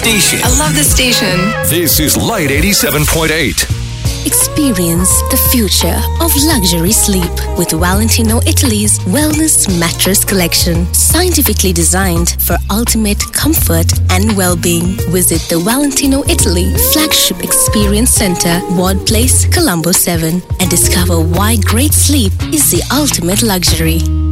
station. I love this station. This is Light 87.8. Experience the future of luxury sleep with Valentino Italy's Wellness Mattress Collection. Scientifically designed for ultimate comfort and well-being. Visit the Valentino Italy Flagship Experience Center, Ward Place, Colombo 7 and discover why great sleep is the ultimate luxury.